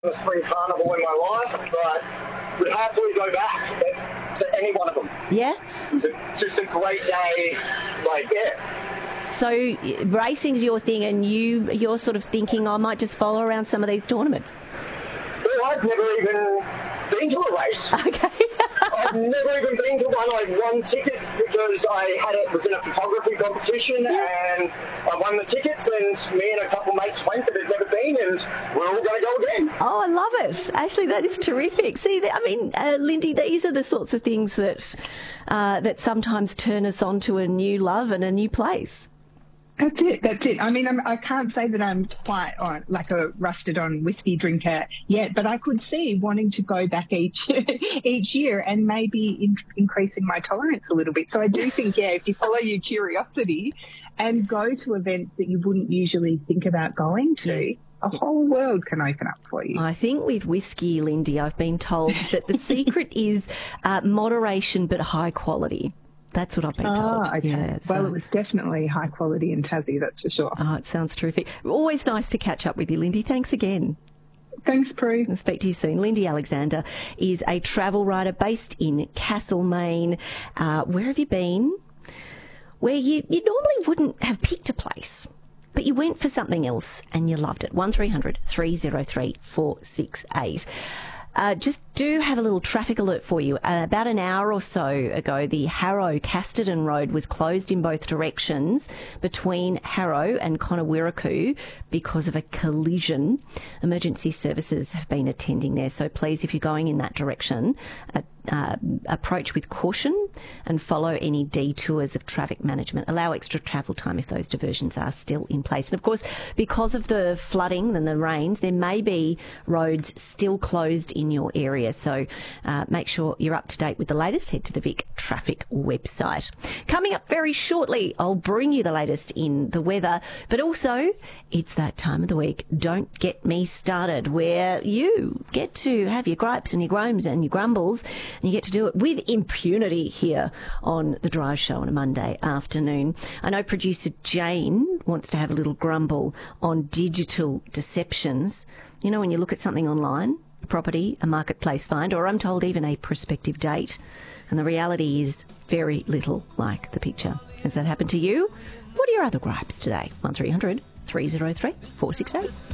the spring carnival in my life, but would happily go back to any one of them. Yeah? It's just a great day, So racing's your thing, and you're sort of thinking, I might just follow around some of these tournaments. Well, I've never even been to a race. Okay. I've never even been to one. I won tickets because it was in a photography competition, and I won the tickets, and me and a couple of mates went that had never been, and we're all going to go again. Oh, I love it. Actually, that is terrific. See, Lindy, these are the sorts of things that sometimes turn us on to a new love and a new place. That's it. I mean, I can't say that I'm quite a rusted-on whiskey drinker yet, but I could see wanting to go back each year and maybe increasing my tolerance a little bit. So I do think, if you follow your curiosity and go to events that you wouldn't usually think about going to, a whole world can open up for you. I think with whiskey, Lindy, I've been told that the secret is moderation but high quality. That's what I've been told. Okay. Yeah, well, it was definitely high quality in Tassie, that's for sure. Oh, it sounds terrific. Always nice to catch up with you, Lindy. Thanks again. Thanks, Prue. I'll speak to you soon. Lindy Alexander is a travel writer based in Castlemaine. Where have you been? Where you normally wouldn't have picked a place, but you went for something else and you loved it. 1300 303 468. Just do have a little traffic alert for you. About an hour or so ago, the Harrow-Casterton Road was closed in both directions between Harrow and Conowiraku because of a collision. Emergency services have been attending there, so please, if you're going in that direction, approach with caution and follow any detours of traffic management. Allow extra travel time if those diversions are still in place. And of course, because of the flooding and the rains, there may be roads still closed in your area. So make sure you're up to date with the latest. Head to the Vic Traffic website. Coming up very shortly, I'll bring you the latest in the weather, but also it's that time of the week, Don't Get Me Started, where you get to have your gripes and your groans and your grumbles, and you get to do it with impunity here on The Drive Show on a Monday afternoon. I know producer Jane wants to have a little grumble on digital deceptions. You know, when you look at something online, a property, a marketplace find, or I'm told even a prospective date, and the reality is very little like the picture. Has that happened to you? What are your other gripes today? 1300 303 468.